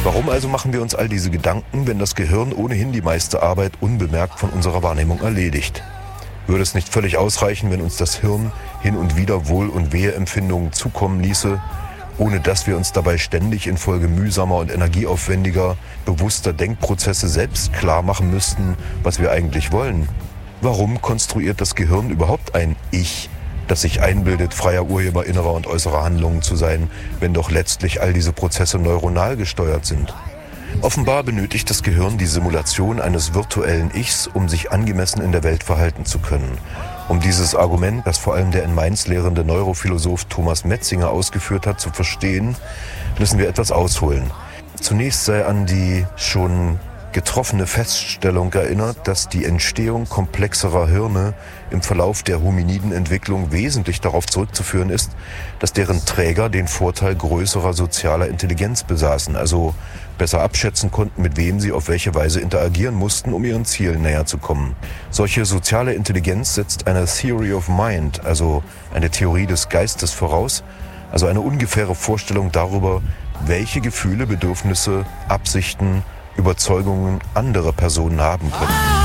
Warum also machen wir uns all diese Gedanken, wenn das Gehirn ohnehin die meiste Arbeit unbemerkt von unserer Wahrnehmung erledigt? Würde es nicht völlig ausreichen, wenn uns das Hirn hin und wieder Wohl- und Weheempfindungen zukommen ließe, ohne dass wir uns dabei ständig infolge mühsamer und energieaufwendiger, bewusster Denkprozesse selbst klar machen müssten, was wir eigentlich wollen? Warum konstruiert das Gehirn überhaupt ein Ich, das sich einbildet, freier Urheber innerer und äußerer Handlungen zu sein, wenn doch letztlich all diese Prozesse neuronal gesteuert sind? Offenbar benötigt das Gehirn die Simulation eines virtuellen Ichs, um sich angemessen in der Welt verhalten zu können. Um dieses Argument, das vor allem der in Mainz lehrende Neurophilosoph Thomas Metzinger ausgeführt hat, zu verstehen, müssen wir etwas ausholen. Zunächst sei an die schon getroffene Feststellung erinnert, dass die Entstehung komplexerer Hirne im Verlauf der Hominidenentwicklung wesentlich darauf zurückzuführen ist, dass deren Träger den Vorteil größerer sozialer Intelligenz besaßen, also besser abschätzen konnten, mit wem sie auf welche Weise interagieren mussten, um ihren Zielen näher zu kommen. Solche soziale Intelligenz setzt eine Theory of Mind, also eine Theorie des Geistes voraus, also eine ungefähre Vorstellung darüber, welche Gefühle, Bedürfnisse, Absichten, Überzeugungen andere Personen haben können.